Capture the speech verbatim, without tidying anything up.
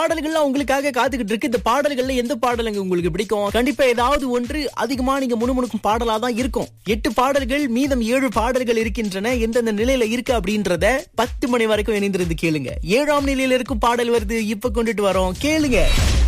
பாடல்கள்லாம் உங்களுக்காக காத்துக்கிட்டு இருக்கு. இந்த பாடல்கள்ல எந்த பாடலுங்க உங்களுக்கு பிடிக்கும்? கண்டிப்பா ஏதாவது ஒன்று அதிகமா நீங்க முணுமுணுக்கும் பாடலா தான் இருக்கும். எட்டு பாடல்கள், மீதம் ஏழு பாடல்கள் இருக்கின்றன. எந்தெந்த நிலையில இருக்கு அப்படின்றத பத்து மணி வரைக்கும் இணைந்திருந்து கேளுங்க. ஏழாம் நிலையில இருக்கும் பாடல் வருது, இப்ப கொண்டுட்டு வரோம், கேளுங்க.